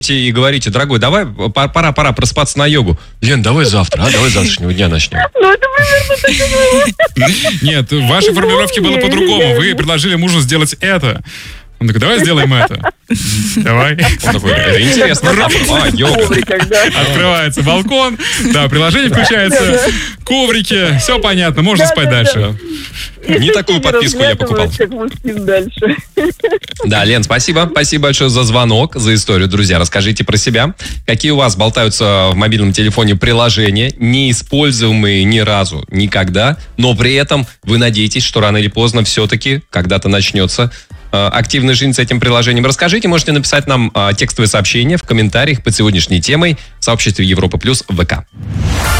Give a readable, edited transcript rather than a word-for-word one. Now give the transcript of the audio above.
и говорите: дорогой, давай, пора просыпаться на йогу. Лен, давай завтра, давай с завтрашнего дня начнем. Ну, это примерно так и было. Нет, в вашей формулировке было по-другому. Вы предложили мужу сделать это. Он такой: давай сделаем это. Давай. Он такой: это интересно. Йога. Открывается балкон, да, приложение включается, коврики, все понятно, можно спать дальше. Не такую подписку я покупал. Да, Лен, спасибо. Спасибо большое за звонок, за историю. Друзья, расскажите про себя. Какие у вас болтаются в мобильном телефоне приложения, неиспользуемые ни разу, никогда, но при этом вы надеетесь, что рано или поздно все-таки когда-то начнется активная жизнь с этим приложением. Расскажите, можете написать нам текстовое сообщение в комментариях под сегодняшней темой в сообществе Европа Плюс в ВК.